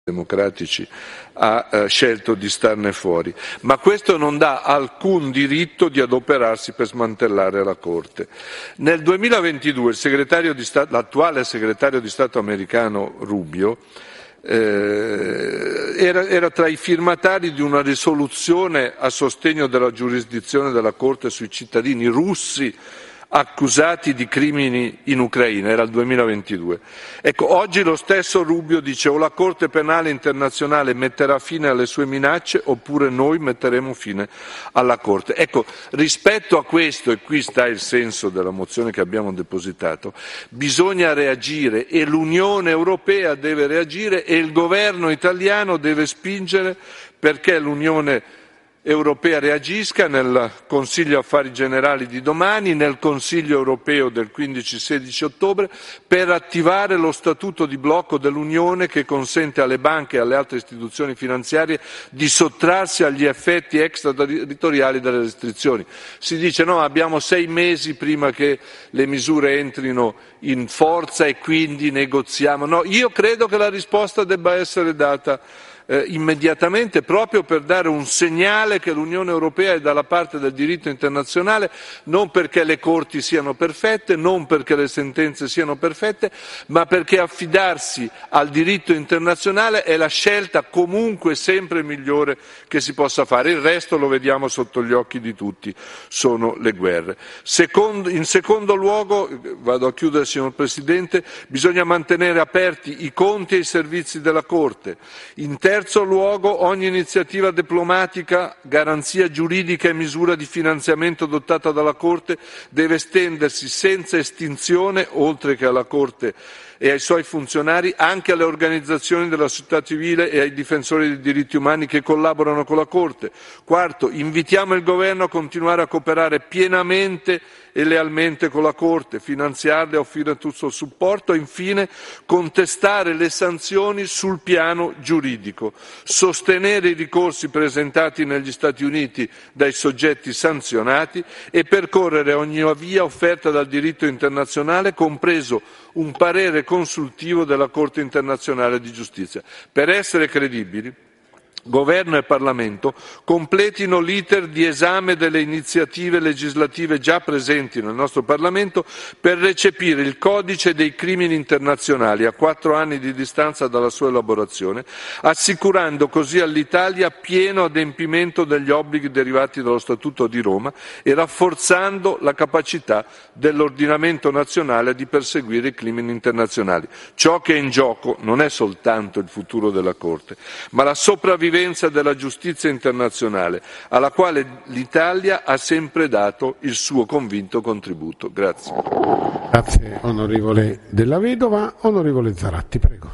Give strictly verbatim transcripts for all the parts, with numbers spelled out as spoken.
democratici ha eh, scelto di starne fuori, ma questo non dà alcun diritto di adoperarsi per smantellare la Corte. Nel duemilaventidue il segretario di Stato, l'attuale segretario di Stato americano Rubio eh, era, era tra i firmatari di una risoluzione a sostegno della giurisdizione della Corte sui cittadini russi accusati di crimini in Ucraina, era il duemilaventidue. Ecco, oggi lo stesso Rubio dice o la Corte Penale Internazionale metterà fine alle sue minacce oppure noi metteremo fine alla Corte. Ecco, rispetto a questo, e qui sta il senso della mozione che abbiamo depositato, bisogna reagire e l'Unione Europea deve reagire e il governo italiano deve spingere perché l'Unione Europea reagisca nel Consiglio Affari Generali di domani, nel Consiglio Europeo del quindici sedici ottobre, per attivare lo Statuto di blocco dell'Unione che consente alle banche e alle altre istituzioni finanziarie di sottrarsi agli effetti extraterritoriali delle restrizioni. Si dice no, abbiamo sei mesi prima che le misure entrino in forza e quindi negoziamo. No, io credo che la risposta debba essere data Eh, immediatamente proprio per dare un segnale che l'Unione Europea è dalla parte del diritto internazionale, non perché le corti siano perfette, non perché le sentenze siano perfette, ma perché affidarsi al diritto internazionale è la scelta comunque sempre migliore che si possa fare. Il resto lo vediamo sotto gli occhi di tutti, sono le guerre. Secondo, in secondo luogo, vado a chiudere signor Presidente, bisogna mantenere aperti i conti e i servizi della Corte. In terzo luogo, ogni iniziativa diplomatica, garanzia giuridica e misura di finanziamento adottata dalla Corte deve estendersi senza estinzione, oltre che alla Corte e ai suoi funzionari, anche alle organizzazioni della società civile e ai difensori dei diritti umani che collaborano con la Corte. Quarto, invitiamo il Governo a continuare a cooperare pienamente e lealmente con la Corte, finanziarle e offrire tutto il supporto e infine contestare le sanzioni sul piano giuridico, sostenere i ricorsi presentati negli Stati Uniti dai soggetti sanzionati e percorrere ogni via offerta dal diritto internazionale, compreso un parere consultivo della Corte internazionale di giustizia. Per essere credibili, Governo e Parlamento completino l'iter di esame delle iniziative legislative già presenti nel nostro Parlamento per recepire il codice dei crimini internazionali a quattro anni di distanza dalla sua elaborazione, assicurando così all'Italia pieno adempimento degli obblighi derivati dallo Statuto di Roma e rafforzando la capacità dell'ordinamento nazionale di perseguire i crimini internazionali. Ciò che è in gioco non è soltanto il futuro della Corte, ma la sopravvivenza della giustizia internazionale, alla quale l'Italia ha sempre dato il suo convinto contributo. Grazie. Grazie onorevole Della Vedova. Onorevole Zaratti, prego.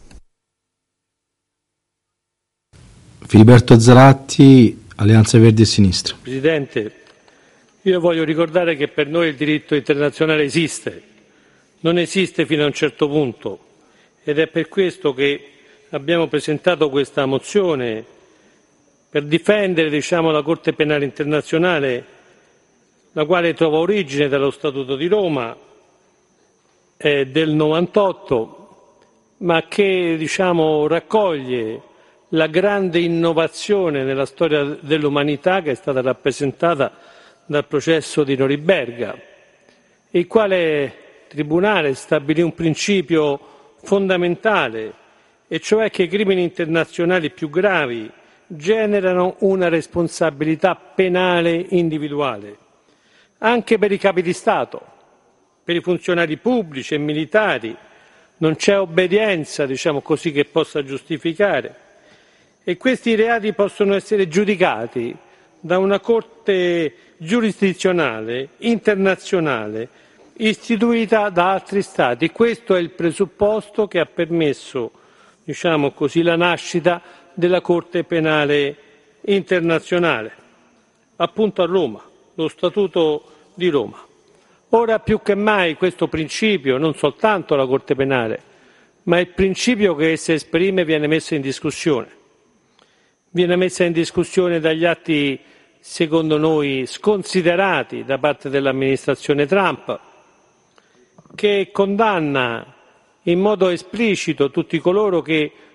Filiberto Zaratti, Alleanza Verdi e Sinistra. Presidente, io voglio ricordare che per noi il diritto internazionale esiste, non esiste fino a un certo punto ed è per questo che abbiamo presentato questa mozione per difendere diciamo, la Corte Penale Internazionale, la quale trova origine dallo Statuto di Roma eh, del novantotto, ma che diciamo, raccoglie la grande innovazione nella storia dell'umanità che è stata rappresentata dal processo di Norimberga, il quale Tribunale stabilì un principio fondamentale, e cioè che i crimini internazionali più gravi generano una responsabilità penale individuale, anche per i capi di Stato, per i funzionari pubblici e militari. Non c'è obbedienza, diciamo così, che possa giustificare. E questi reati possono essere giudicati da una Corte giurisdizionale internazionale istituita da altri Stati. Questo è il presupposto che ha permesso diciamo così, la nascita della Corte Penale Internazionale, appunto a Roma, lo Statuto di Roma. Ora più che mai questo principio, non soltanto la Corte Penale, ma il principio che essa esprime viene messo in discussione. Viene messa in discussione dagli atti, secondo noi, sconsiderati da parte dell'amministrazione Trump, che condanna in modo esplicito tutti coloro che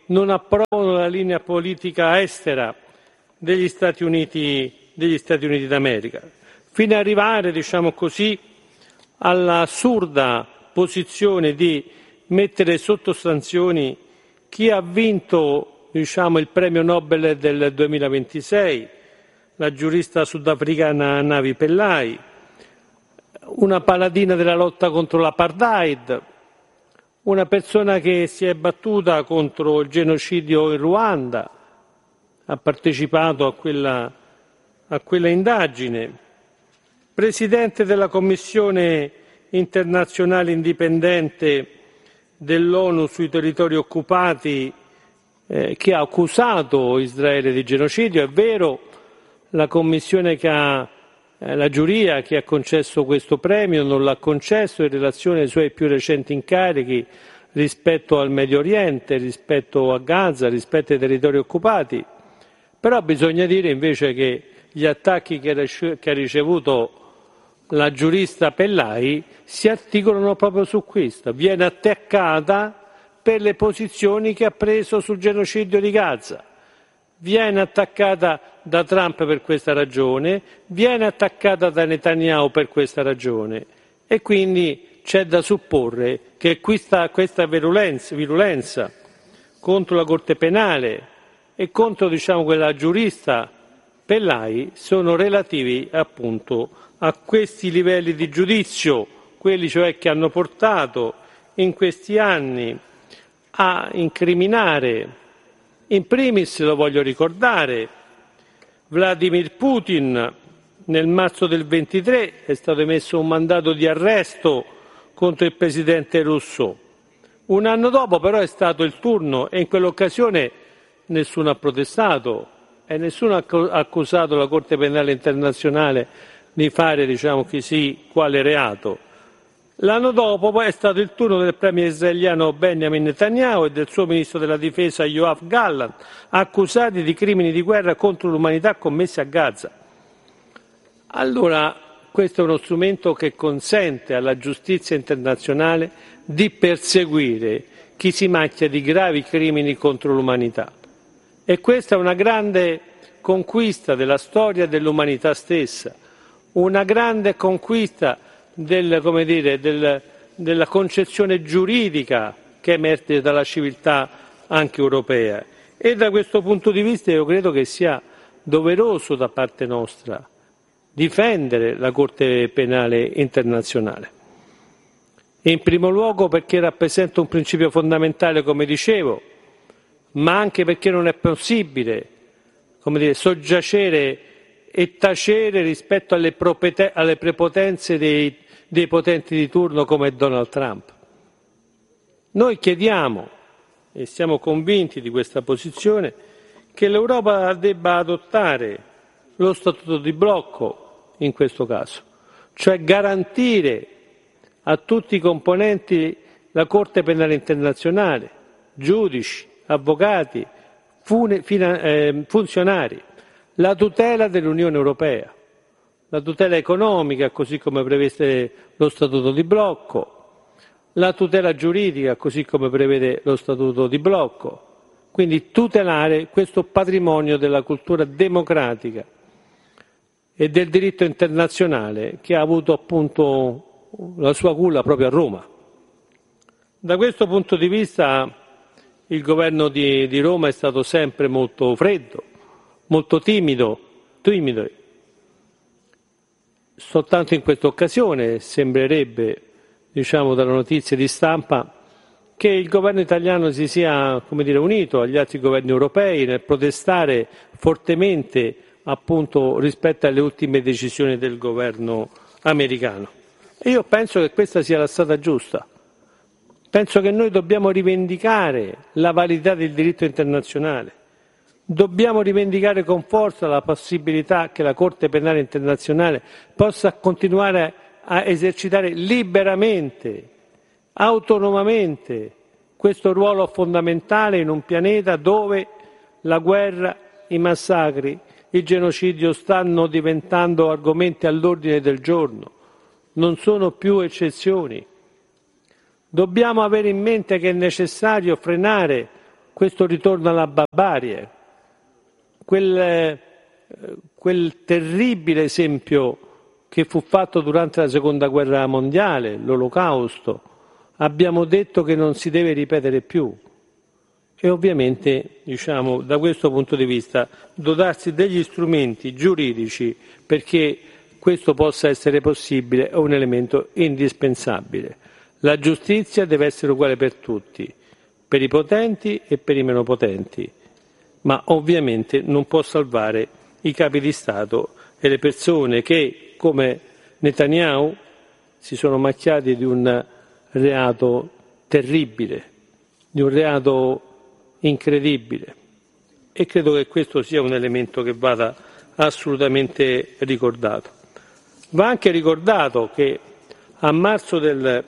non approvano la linea politica estera degli Stati Uniti, degli Stati Uniti d'America, fino ad arrivare, diciamo così, all'assurda posizione di mettere sotto sanzioni chi ha vinto, diciamo, il premio Nobel del duemilaventisei, la giurista sudafricana Navi Pillay, una paladina della lotta contro l'apartheid, una persona che si è battuta contro il genocidio in Ruanda, ha partecipato a quella, a quella indagine, presidente della Commissione internazionale indipendente dell'ONU sui territori occupati, eh, che ha accusato Israele di genocidio. È vero, la commissione che ha, eh, la giuria che ha concesso questo premio non l'ha concesso in relazione ai suoi più recenti incarichi rispetto al Medio Oriente, rispetto a Gaza, rispetto ai territori occupati. Però bisogna dire invece che gli attacchi che ha ricevuto la giurista Pillay si articolano proprio su questo. Viene attaccata per le posizioni che ha preso sul genocidio di Gaza, viene attaccata da Trump per questa ragione, viene attaccata da Netanyahu per questa ragione e quindi c'è da supporre che questa, questa virulenza, virulenza contro la Corte Penale e contro, diciamo, quella giurista Pillay sono relativi appunto a questi livelli di giudizio, quelli cioè che hanno portato in questi anni a incriminare, in primis, lo voglio ricordare, Vladimir Putin. Nel marzo del ventitré è stato emesso un mandato di arresto contro il presidente russo. Un anno dopo però è stato il turno e in quell'occasione nessuno ha protestato e nessuno ha accusato la Corte Penale Internazionale di fare, diciamo così, quale reato. L'anno dopo poi è stato il turno del premier israeliano Benjamin Netanyahu e del suo ministro della difesa Yoav Gallant, accusati di crimini di guerra contro l'umanità commessi a Gaza. Allora, questo è uno strumento che consente alla giustizia internazionale di perseguire chi si macchia di gravi crimini contro l'umanità. E questa è una grande conquista della storia dell'umanità stessa, una grande conquista del, come dire, del, della concezione giuridica che emerge dalla civiltà anche europea. E da questo punto di vista io credo che sia doveroso da parte nostra difendere la Corte Penale Internazionale. In primo luogo perché rappresenta un principio fondamentale, come dicevo, ma anche perché non è possibile, come dire, soggiacere e tacere rispetto alle, propete- alle prepotenze dei, dei potenti di turno come Donald Trump. Noi chiediamo, e siamo convinti di questa posizione, che l'Europa debba adottare lo statuto di blocco in questo caso, cioè garantire a tutti i componenti la Corte Penale Internazionale, giudici, avvocati, fune, fina, eh, funzionari, la tutela dell'Unione Europea, la tutela economica, così come prevede lo Statuto di blocco, la tutela giuridica, così come prevede lo Statuto di blocco, quindi tutelare questo patrimonio della cultura democratica e del diritto internazionale che ha avuto appunto la sua culla proprio a Roma. Da questo punto di vista il governo di, di Roma è stato sempre molto freddo, molto timido, timido. Soltanto in questa occasione sembrerebbe, diciamo dalle notizie di stampa, che il governo italiano si sia, come dire, unito agli altri governi europei nel protestare fortemente appunto rispetto alle ultime decisioni del governo americano. E io penso che questa sia la strada giusta. Penso che noi dobbiamo rivendicare la validità del diritto internazionale. Dobbiamo rivendicare con forza la possibilità che la Corte Penale Internazionale possa continuare a esercitare liberamente, autonomamente, questo ruolo fondamentale in un pianeta dove la guerra, i massacri, il genocidio stanno diventando argomenti all'ordine del giorno, non sono più eccezioni. Dobbiamo avere in mente che è necessario frenare questo ritorno alla barbarie, quel, eh, quel terribile esempio che fu fatto durante la Seconda Guerra Mondiale, l'Olocausto, abbiamo detto che non si deve ripetere più. E ovviamente, diciamo, da questo punto di vista, dotarsi degli strumenti giuridici perché questo possa essere possibile è un elemento indispensabile. La giustizia deve essere uguale per tutti, per i potenti e per i meno potenti, ma ovviamente non può salvare i capi di Stato e le persone che, come Netanyahu, si sono macchiati di un reato terribile, di un reato incredibile, e credo che questo sia un elemento che vada assolutamente ricordato. Va anche ricordato che a marzo del,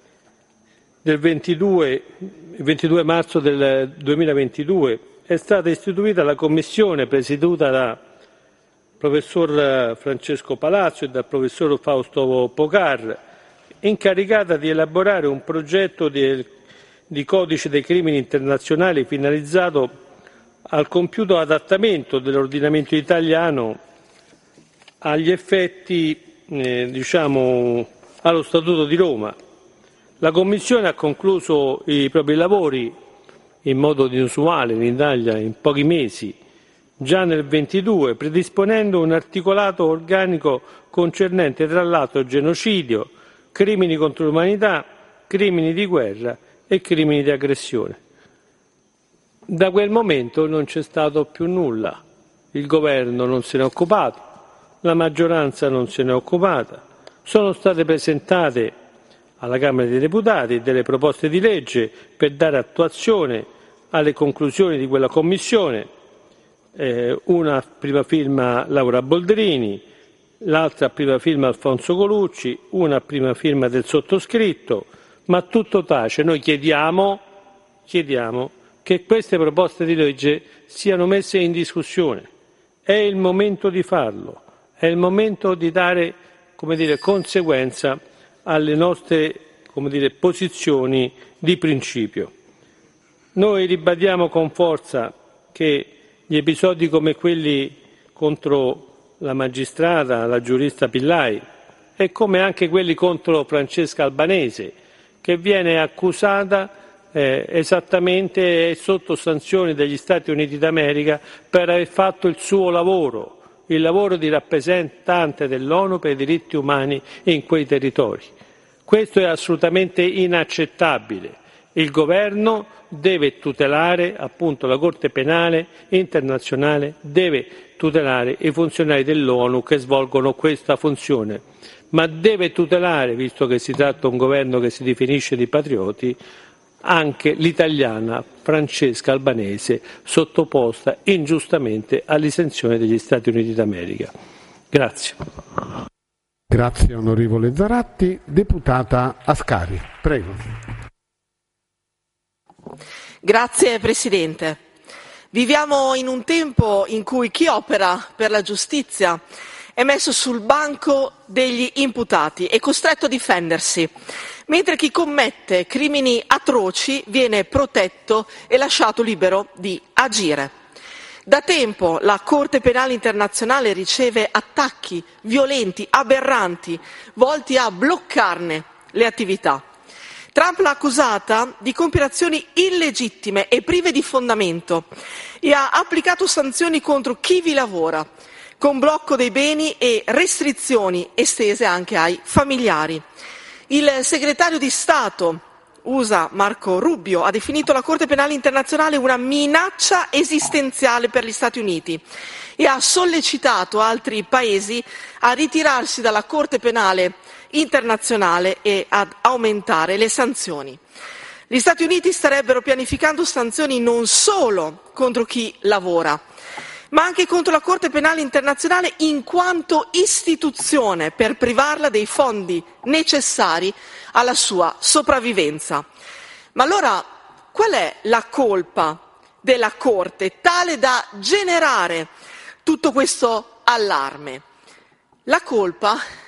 del ventidue, ventidue marzo del duemilaventidue è stata istituita la commissione presieduta da professor Francesco Palazzo e dal professor Fausto Pocar, incaricata di elaborare un progetto di di codice dei crimini internazionali finalizzato al compiuto adattamento dell'ordinamento italiano agli effetti, eh, diciamo, allo Statuto di Roma. La Commissione ha concluso i propri lavori in modo inusuale in Italia in pochi mesi, già nel ventidue, predisponendo un articolato organico concernente tra l'altro genocidio, crimini contro l'umanità, crimini di guerra e crimini di aggressione. Da quel momento non c'è stato più nulla, il governo non se ne è occupato, la maggioranza non se ne è occupata, sono state presentate alla Camera dei Deputati delle proposte di legge per dare attuazione alle conclusioni di quella commissione, eh, una a prima firma Laura Boldrini, l'altra a prima firma Alfonso Colucci, una a prima firma del sottoscritto, ma tutto tace. Noi chiediamo, chiediamo che queste proposte di legge siano messe in discussione. È il momento di farlo, è il momento di dare, come dire, conseguenza alle nostre, come dire, posizioni di principio. Noi ribadiamo con forza che gli episodi come quelli contro la magistrata, la giurista Pillai, e come anche quelli contro Francesca Albanese, che viene accusata eh, esattamente sotto sanzioni degli Stati Uniti d'America per aver fatto il suo lavoro, il lavoro di rappresentante dell'ONU per i diritti umani in quei territori. Questo è assolutamente inaccettabile. Il governo deve tutelare, appunto la Corte Penale Internazionale deve tutelare i funzionari dell'ONU che svolgono questa funzione, ma deve tutelare, visto che si tratta di un governo che si definisce di patrioti, anche l'italiana Francesca Albanese, sottoposta ingiustamente all'esenzione degli Stati Uniti d'America. Grazie. Grazie onorevole Zaratti. Deputata Ascari, prego. Grazie Presidente. Viviamo in un tempo in cui chi opera per la giustizia è messo sul banco degli imputati e costretto a difendersi, mentre chi commette crimini atroci viene protetto e lasciato libero di agire. Da tempo la Corte Penale Internazionale riceve attacchi violenti, aberranti, volti a bloccarne le attività. Trump l'ha accusata di compiere azioni illegittime e prive di fondamento e ha applicato sanzioni contro chi vi lavora, con blocco dei beni e restrizioni estese anche ai familiari. Il segretario di Stato U S A Marco Rubio ha definito la Corte Penale Internazionale una minaccia esistenziale per gli Stati Uniti e ha sollecitato altri paesi a ritirarsi dalla Corte Penale Internazionale e ad aumentare le sanzioni. Gli Stati Uniti starebbero pianificando sanzioni non solo contro chi lavora, ma anche contro la Corte Penale Internazionale in quanto istituzione per privarla dei fondi necessari alla sua sopravvivenza. Ma allora qual è la colpa della Corte tale da generare tutto questo allarme? La colpa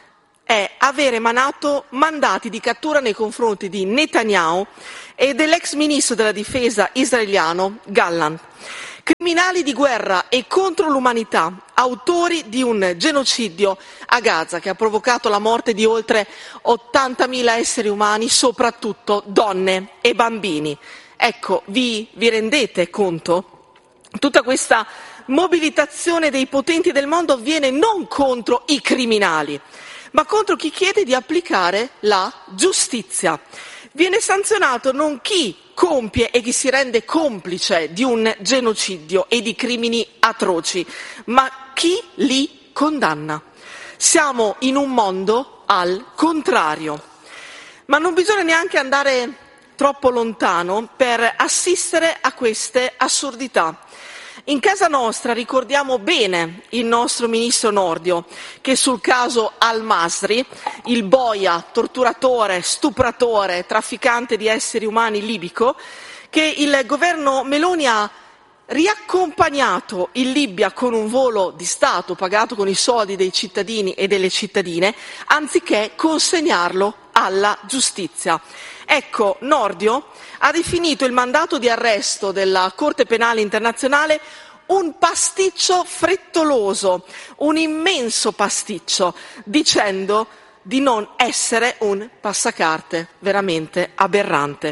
è aver emanato mandati di cattura nei confronti di Netanyahu e dell'ex ministro della difesa israeliano Gallant, criminali di guerra e contro l'umanità, autori di un genocidio a Gaza che ha provocato la morte di oltre ottantamila esseri umani, soprattutto donne e bambini. Ecco, vi, vi rendete conto? Tutta questa mobilitazione dei potenti del mondo avviene non contro i criminali, ma contro chi chiede di applicare la giustizia. Viene sanzionato non chi compie e chi si rende complice di un genocidio e di crimini atroci, ma chi li condanna. Siamo in un mondo al contrario. Ma non bisogna neanche andare troppo lontano per assistere a queste assurdità. In casa nostra ricordiamo bene il nostro ministro Nordio, che sul caso Al-Masri, il boia, torturatore, stupratore, trafficante di esseri umani libico, che il governo Meloni ha riaccompagnato in Libia con un volo di Stato pagato con i soldi dei cittadini e delle cittadine, anziché consegnarlo alla giustizia. Ecco, Nordio ha definito il mandato di arresto della Corte Penale Internazionale un pasticcio frettoloso, un immenso pasticcio, dicendo di non essere un passacarte veramente aberrante.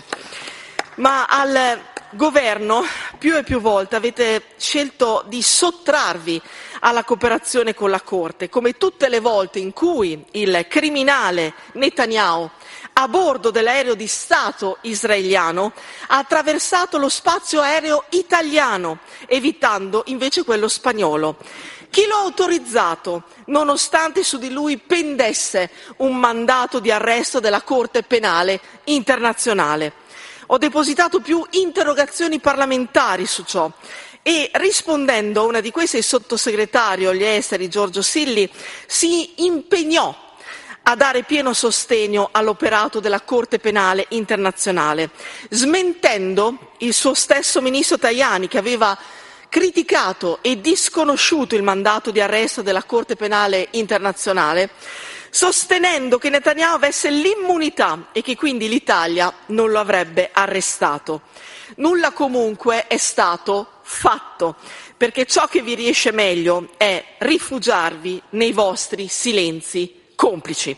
Ma al governo più e più volte avete scelto di sottrarvi alla cooperazione con la Corte, come tutte le volte in cui il criminale Netanyahu a bordo dell'aereo di Stato israeliano ha attraversato lo spazio aereo italiano, evitando invece quello spagnolo. Chi lo ha autorizzato, nonostante su di lui pendesse un mandato di arresto della Corte Penale Internazionale? Ho depositato più interrogazioni parlamentari su ciò e rispondendo a una di queste il sottosegretario agli esteri Giorgio Silli si impegnò a dare pieno sostegno all'operato della Corte Penale Internazionale, smentendo il suo stesso ministro Tajani che aveva criticato e disconosciuto il mandato di arresto della Corte Penale Internazionale, sostenendo che Netanyahu avesse l'immunità e che quindi l'Italia non lo avrebbe arrestato. Nulla comunque è stato fatto, perché ciò che vi riesce meglio è rifugiarvi nei vostri silenzi complici.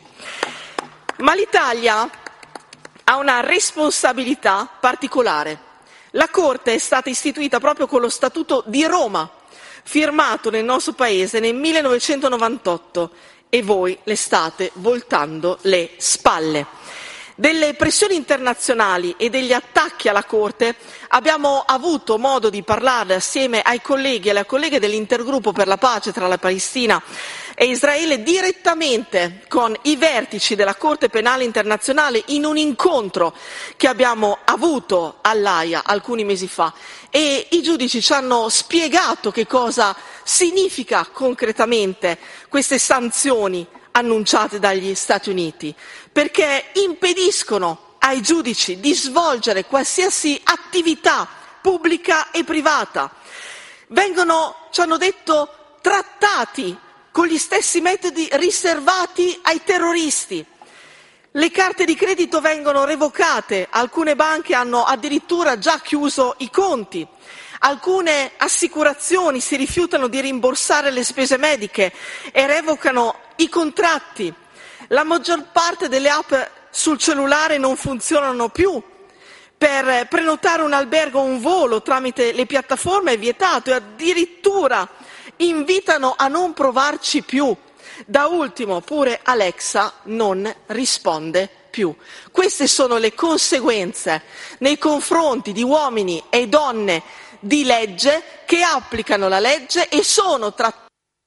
Ma l'Italia ha una responsabilità particolare. La Corte è stata istituita proprio con lo Statuto di Roma, firmato nel nostro Paese nel millenovecentonovantotto, e voi le state voltando le spalle. Delle pressioni internazionali e degli attacchi alla Corte abbiamo avuto modo di parlare assieme ai colleghi e alle colleghe dell'intergruppo per la pace tra la Palestina e Israele direttamente con i vertici della Corte Penale Internazionale in un incontro che abbiamo avuto all'Aia alcuni mesi fa, e i giudici ci hanno spiegato che cosa significa concretamente queste sanzioni annunciate dagli Stati Uniti, perché impediscono ai giudici di svolgere qualsiasi attività pubblica e privata. Vengono, ci hanno detto, trattati con gli stessi metodi riservati ai terroristi. Le carte di credito vengono revocate, alcune banche hanno addirittura già chiuso i conti. Alcune assicurazioni si rifiutano di rimborsare le spese mediche e revocano i contratti. La maggior parte delle app sul cellulare non funzionano più. Per prenotare un albergo o un volo tramite le piattaforme è vietato e addirittura invitano a non provarci più. Da ultimo, pure Alexa non risponde più. Queste sono le conseguenze nei confronti di uomini e donne di legge che applicano la legge e sono trattati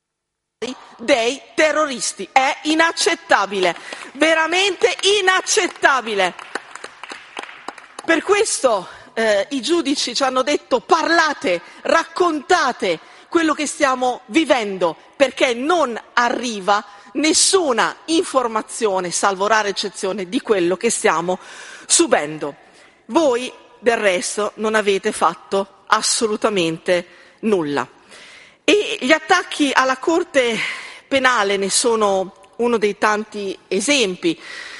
dei terroristi. È inaccettabile, veramente inaccettabile. Per questo eh, i giudici ci hanno detto: parlate, raccontate quello che stiamo vivendo, perché non arriva nessuna informazione, salvo rare eccezione, di quello che stiamo subendo. Voi del resto non avete fatto assolutamente nulla. E gli attacchi alla Corte Penale ne sono uno dei tanti esempi,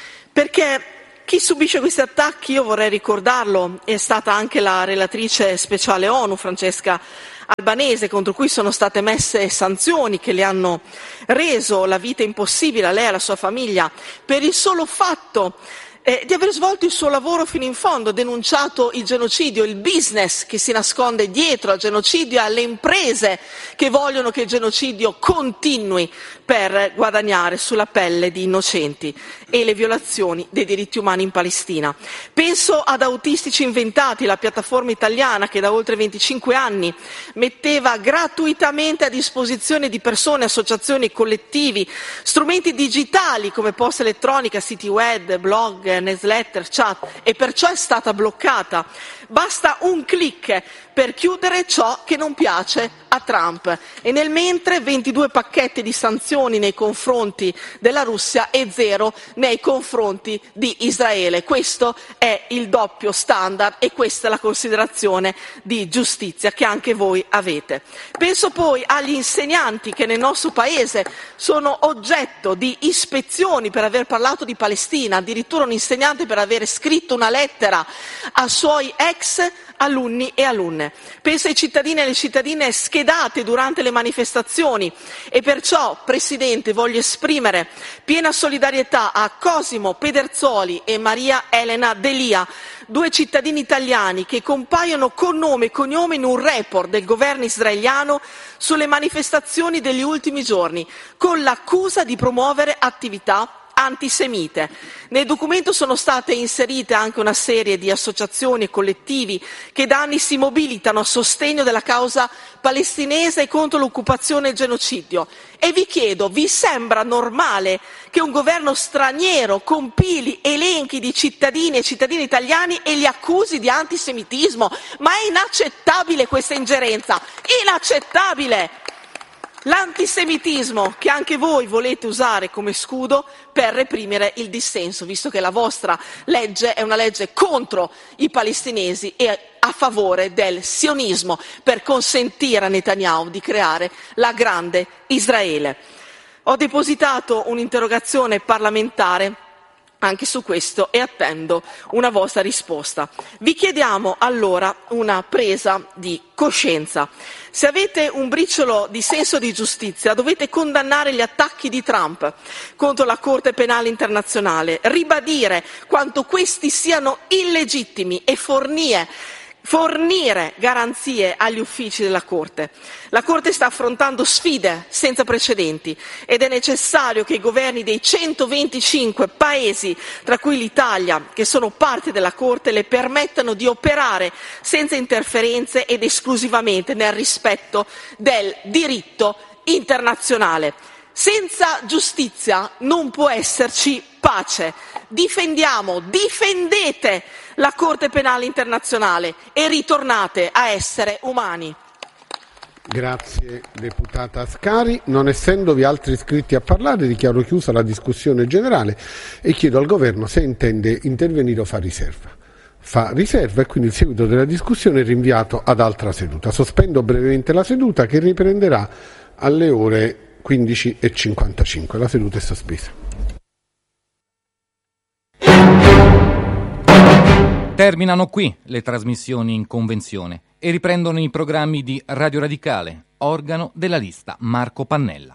perché chi subisce questi attacchi, io vorrei ricordarlo, è stata anche la relatrice speciale ONU, Francesca Albanese, contro cui sono state messe sanzioni che le hanno reso la vita impossibile a lei e alla sua famiglia per il solo fatto Eh, di aver svolto il suo lavoro fino in fondo, denunciato il genocidio, il business che si nasconde dietro al genocidio e alle imprese che vogliono che il genocidio continui per guadagnare sulla pelle di innocenti e le violazioni dei diritti umani in Palestina. Penso ad Autistici Inventati, la piattaforma italiana che da oltre venticinque anni metteva gratuitamente a disposizione di persone, associazioni, collettivi, strumenti digitali come posta elettronica, siti web, blog, newsletter, chat, e perciò è stata bloccata. Basta un click per chiudere ciò che non piace a Trump. E nel mentre ventidue pacchetti di sanzioni nei confronti della Russia e zero nei confronti di Israele. Questo è il doppio standard e questa è la considerazione di giustizia che anche voi avete. Penso poi agli insegnanti che nel nostro paese sono oggetto di ispezioni per aver parlato di Palestina, addirittura un insegnante per aver scritto una lettera a suoi ex alunni e alunne. Penso ai cittadini e alle cittadine schedate durante le manifestazioni e perciò, Presidente, voglio esprimere piena solidarietà a Cosimo Pederzoli e Maria Elena Delia, due cittadini italiani che compaiono con nome e cognome in un report del governo israeliano sulle manifestazioni degli ultimi giorni, con l'accusa di promuovere attività antisemite. Nel documento sono state inserite anche una serie di associazioni e collettivi che da anni si mobilitano a sostegno della causa palestinese e contro l'occupazione e il genocidio. E vi chiedo, vi sembra normale che un governo straniero compili elenchi di cittadini e cittadine italiani e li accusi di antisemitismo? Ma è inaccettabile questa ingerenza, inaccettabile! L'antisemitismo che anche voi volete usare come scudo per reprimere il dissenso, visto che la vostra legge è una legge contro i palestinesi e a favore del sionismo, per consentire a Netanyahu di creare la grande Israele. Ho depositato un'interrogazione parlamentare anche su questo e attendo una vostra risposta. Vi chiediamo allora una presa di coscienza. Se avete un briciolo di senso di giustizia, dovete condannare gli attacchi di Trump contro la Corte Penale Internazionale, ribadire quanto questi siano illegittimi e fornire fornire garanzie agli uffici della Corte. La Corte sta affrontando sfide senza precedenti ed è necessario che i governi dei centoventicinque paesi, tra cui l'Italia, che sono parte della Corte, le permettano di operare senza interferenze ed esclusivamente nel rispetto del diritto internazionale. Senza giustizia non può esserci pace. Difendiamo, difendete la Corte Penale Internazionale e ritornate a essere umani. Grazie deputata Ascari. Non essendovi altri iscritti a parlare, dichiaro chiusa la discussione generale e chiedo al Governo se intende intervenire o fa riserva. Fa riserva e quindi il seguito della discussione è rinviato ad altra seduta. Sospendo brevemente la seduta che riprenderà alle ore quindici e cinquantacinque. La seduta è sospesa. Terminano qui le trasmissioni in convenzione e riprendono i programmi di Radio Radicale, organo della lista Marco Pannella.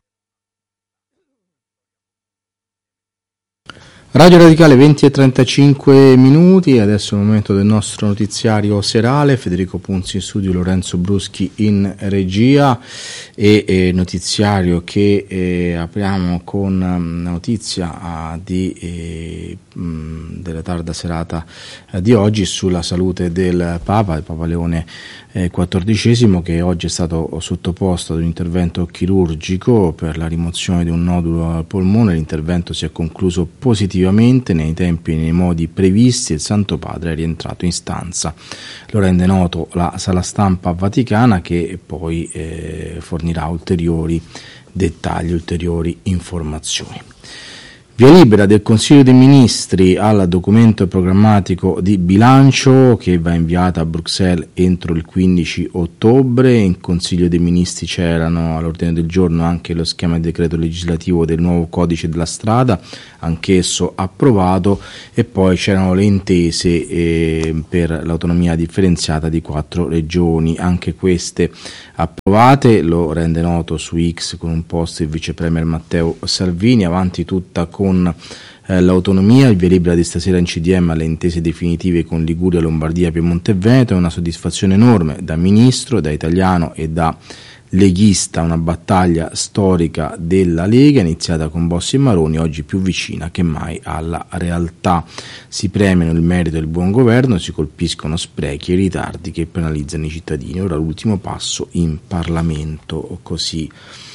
Radio Radicale venti e trentacinque minuti, adesso è il momento del nostro notiziario serale. Federico Punzi in studio, Lorenzo Bruschi in regia e eh, notiziario che eh, apriamo con um, notizia uh, di, eh, mh, della tarda serata uh, di oggi sulla salute del Papa, il Papa Leone eh, quattordicesimo, che oggi è stato sottoposto ad un intervento chirurgico per la rimozione di un nodulo al polmone. L'intervento si è concluso positivamente nei tempi e nei modi previsti. Il Santo Padre è rientrato in stanza. Lo rende noto la sala stampa vaticana, che poi eh, fornirà ulteriori dettagli, ulteriori informazioni. Via libera del Consiglio dei Ministri al documento programmatico di bilancio che va inviata a Bruxelles entro il quindici ottobre. In Consiglio dei Ministri c'erano all'ordine del giorno anche lo schema di decreto legislativo del nuovo codice della strada, anch'esso approvato, e poi c'erano le intese eh, per l'autonomia differenziata di quattro regioni, anche queste approvate. Lo rende noto su X con un post il vice premier Matteo Salvini. Avanti tutta con con eh, l'autonomia, il via libera di stasera in C D M alle intese definitive con Liguria, Lombardia, Piemonte e Veneto. È una soddisfazione enorme da ministro, da italiano e da leghista, una battaglia storica della Lega iniziata con Bossi e Maroni, oggi più vicina che mai alla realtà. Si premiano il merito e il buon governo, si colpiscono sprechi e ritardi che penalizzano i cittadini. Ora l'ultimo passo in Parlamento, così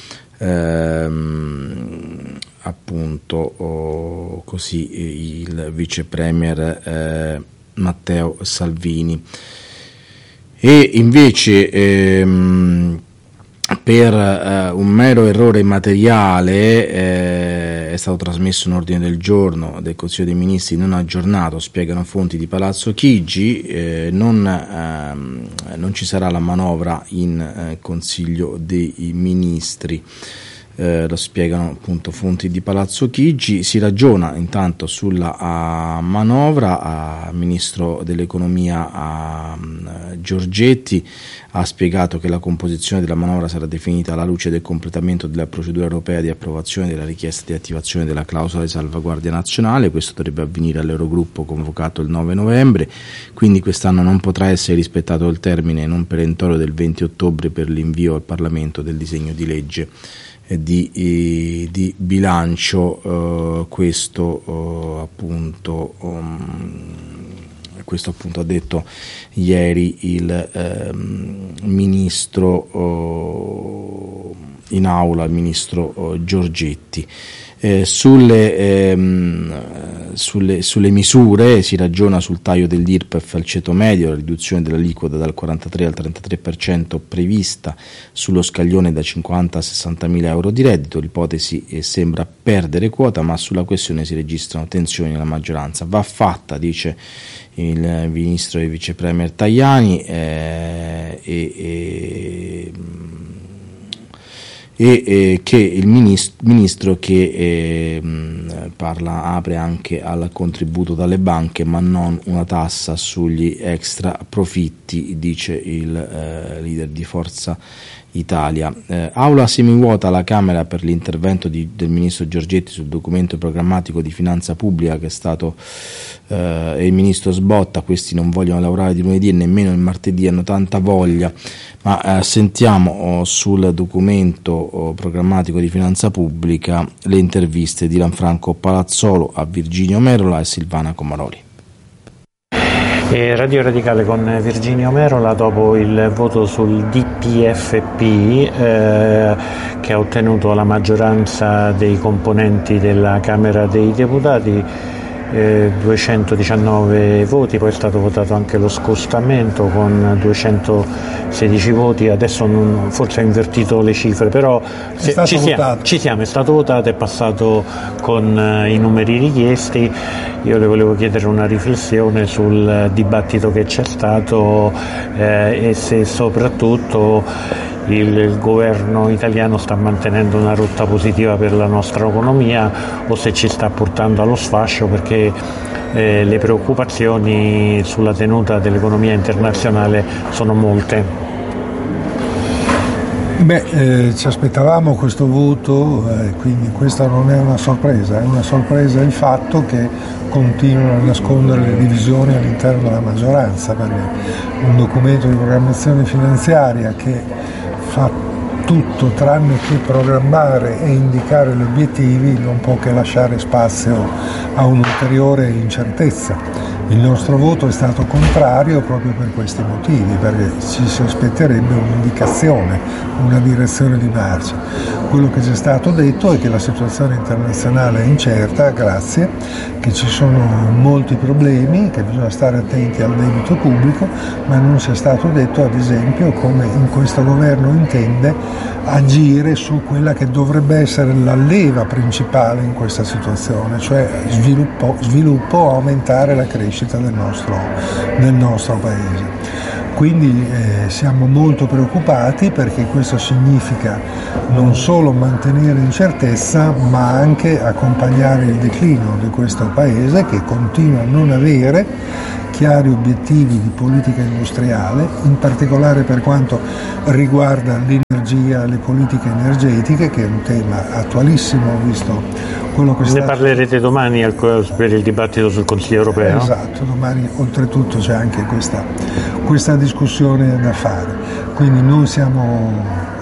Ehm, appunto oh, così il vice premier eh, Matteo Salvini. E invece ehm, per eh, un mero errore materiale eh, è stato trasmesso un ordine del giorno del Consiglio dei Ministri non aggiornato, spiegano fonti di Palazzo Chigi. eh, non, ehm, non ci sarà la manovra in eh, Consiglio dei Ministri. Eh, lo spiegano appunto fonti di Palazzo Chigi. Si ragiona intanto sulla a, manovra. A, ministro dell'economia a, a, Giorgetti ha spiegato che la composizione della manovra sarà definita alla luce del completamento della procedura europea di approvazione della richiesta di attivazione della clausola di salvaguardia nazionale. Questo dovrebbe avvenire all'Eurogruppo convocato il nove novembre, quindi quest'anno non potrà essere rispettato il termine non perentorio del venti ottobre per l'invio al Parlamento del disegno di legge Di, di bilancio. Uh, questo uh, appunto um, questo appunto ha detto ieri il um, ministro uh, in aula, il ministro uh, Giorgetti. Eh, sulle, ehm, sulle, sulle misure si ragiona sul taglio dell'I R P E F al ceto medio, la riduzione dell'aliquota dal quarantatré al trentatré per cento prevista sullo scaglione da cinquanta a sessanta mila euro di reddito. L'ipotesi eh, sembra perdere quota, ma sulla questione si registrano tensioni nella maggioranza. Va fatta, dice il ministro e vice premier Tajani, eh, e, e e eh, che il ministro, ministro che eh, parla apre anche al contributo dalle banche ma non una tassa sugli extra profitti, dice il eh, leader di Forza Italia. Eh, aula semivuota alla Camera per l'intervento di, del ministro Giorgetti sul documento programmatico di finanza pubblica che è stato eh, e il ministro sbotta: questi non vogliono lavorare di lunedì e nemmeno il martedì, hanno tanta voglia. Ma eh, sentiamo oh, sul documento oh, programmatico di finanza pubblica le interviste di Lanfranco Palazzolo a Virginio Merola e Silvana Comaroli. Radio Radicale con Virginio Merola. Dopo il voto sul D P F P eh, che ha ottenuto la maggioranza dei componenti della Camera dei Deputati, eh, duecentodiciannove voti, poi è stato votato anche lo scostamento con duecentosedici voti, adesso non, forse ha invertito le cifre, però se, ci, siamo, ci siamo, è stato votato, è passato con eh, i numeri richiesti. Io le volevo chiedere una riflessione sul dibattito che c'è stato eh, e se soprattutto il, il governo italiano sta mantenendo una rotta positiva per la nostra economia o se ci sta portando allo sfascio, perché eh, le preoccupazioni sulla tenuta dell'economia internazionale sono molte. Beh, eh, ci aspettavamo questo voto, eh, quindi questa non è una sorpresa, è una sorpresa il fatto che continuano a nascondere le divisioni all'interno della maggioranza, perché un documento di programmazione finanziaria che fa tutto tranne che programmare e indicare gli obiettivi non può che lasciare spazio a un'ulteriore incertezza. Il nostro voto è stato contrario proprio per questi motivi, perché ci si aspetterebbe un'indicazione, una direzione di marcia. Quello che ci è stato detto è che la situazione internazionale è incerta, grazie, che ci sono molti problemi, che bisogna stare attenti al debito pubblico, ma non ci è stato detto ad esempio come in questo governo intende agire su quella che dovrebbe essere la leva principale in questa situazione, cioè sviluppo, sviluppo o aumentare la crescita del nostro, del nostro Paese. Quindi eh, siamo molto preoccupati perché questo significa non solo mantenere incertezza ma anche accompagnare il declino di questo Paese che continua a non avere chiari obiettivi di politica industriale, in particolare per quanto riguarda l'energia, le politiche energetiche, che è un tema attualissimo visto quello che sta... Ne parlerete domani per il dibattito sul Consiglio europeo? Esatto, domani oltretutto c'è anche questa, questa discussione da fare. Quindi noi siamo,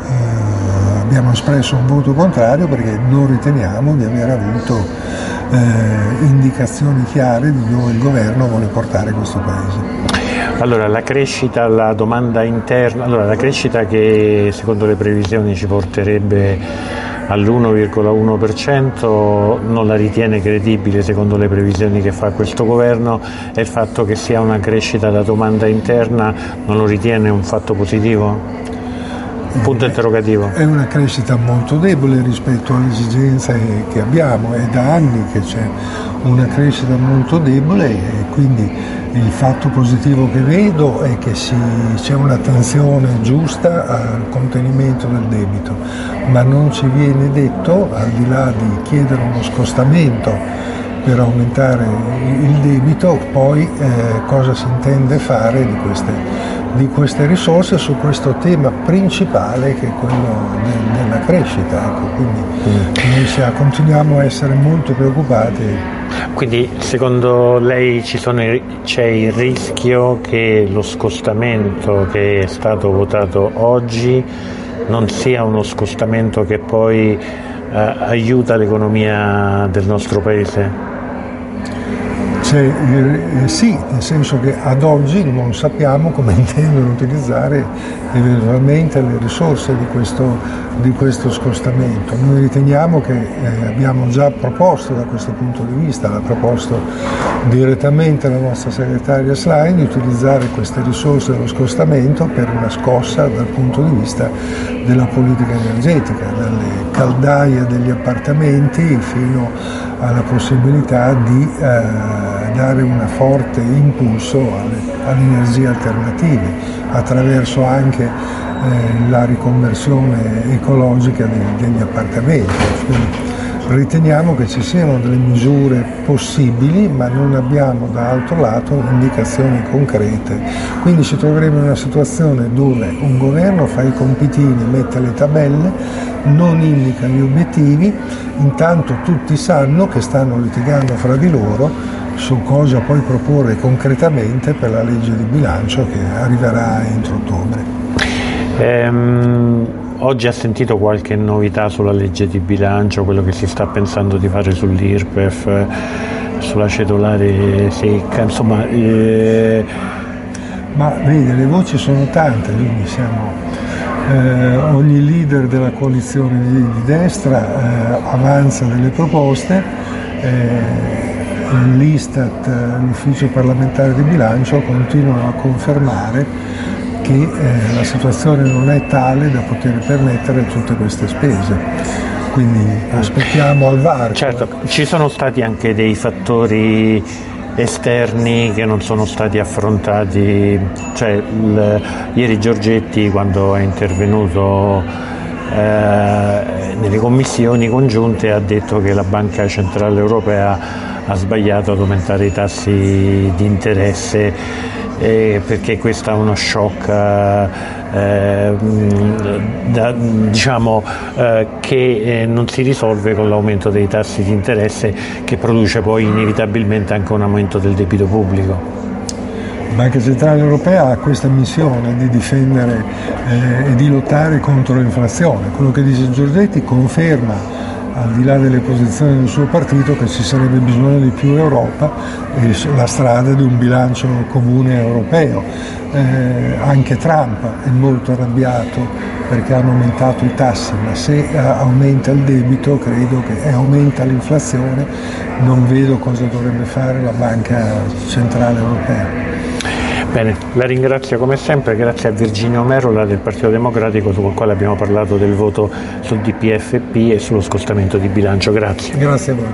eh, abbiamo espresso un voto contrario perché non riteniamo di aver avuto Eh, indicazioni chiare di dove il governo vuole portare questo Paese. Allora, la crescita, la domanda interna, allora la crescita che secondo le previsioni ci porterebbe all'uno virgola uno per cento non la ritiene credibile secondo le previsioni che fa questo governo, e il fatto che sia una crescita da domanda interna non lo ritiene un fatto positivo? Punto interrogativo. È una crescita molto debole rispetto alle esigenze che abbiamo, è da anni che c'è una crescita molto debole e quindi il fatto positivo che vedo è che si, c'è un'attenzione giusta al contenimento del debito, ma non ci viene detto, al di là di chiedere uno scostamento per aumentare il debito, poi eh, cosa si intende fare di queste di queste risorse su questo tema principale che è quello de- della crescita. Ecco, quindi mm. noi sia, continuiamo a essere molto preoccupati. Quindi secondo lei ci sono, c'è il rischio che lo scostamento che è stato votato oggi non sia uno scostamento che poi eh, aiuta l'economia del nostro Paese? Cioè, eh, sì, nel senso che ad oggi non sappiamo come intendono utilizzare eventualmente le risorse di questo, di questo scostamento. Noi riteniamo che eh, abbiamo già proposto da questo punto di vista, l'ha proposto direttamente la nostra segretaria Schlein, di utilizzare queste risorse dello scostamento per una scossa dal punto di vista della politica energetica, dalle caldaie degli appartamenti fino alla possibilità di eh, dare un forte impulso alle, alle energie alternative attraverso anche eh, la riconversione ecologica degli, degli appartamenti. Quindi riteniamo che ci siano delle misure possibili, ma non abbiamo dall'altro lato indicazioni concrete. Quindi ci troveremo in una situazione dove un governo fa i compitini, mette le tabelle, non indica gli obiettivi, intanto tutti sanno che stanno litigando fra di loro su cosa poi proporre concretamente per la legge di bilancio che arriverà entro ottobre. Ehm, oggi ha sentito qualche novità sulla legge di bilancio, quello che si sta pensando di fare sull'I R P E F, sulla cedolare secca, insomma... Eh... Ma vedi, le voci sono tante, quindi siamo... Eh, ogni leader della coalizione di, di destra eh, avanza delle proposte, eh, l'Istat, l'Ufficio parlamentare di bilancio continuano a confermare che eh, la situazione non è tale da poter permettere tutte queste spese. Quindi aspettiamo al varco. Certo, ci sono stati anche dei fattori esterni che non sono stati affrontati, cioè il, ieri Giorgetti quando è intervenuto eh, nelle commissioni congiunte ha detto che la Banca Centrale Europea ha sbagliato ad aumentare i tassi di interesse eh, perché questo è uno shock eh, da, diciamo eh, che eh, non si risolve con l'aumento dei tassi di interesse, che produce poi inevitabilmente anche un aumento del debito pubblico. La Banca Centrale Europea ha questa missione di difendere eh, e di lottare contro l'inflazione. Quello che dice Giorgetti conferma al di là delle posizioni del suo partito, che ci sarebbe bisogno di più Europa e la strada di un bilancio comune europeo. Eh, anche Trump è molto arrabbiato perché hanno aumentato i tassi, ma se aumenta il debito credo che e aumenta l'inflazione, non vedo cosa dovrebbe fare la Banca Centrale Europea. Bene, la ringrazio come sempre, grazie a Virginio Merola del Partito Democratico, con il quale abbiamo parlato del voto sul D P F P e sullo scostamento di bilancio. Grazie. Grazie a voi.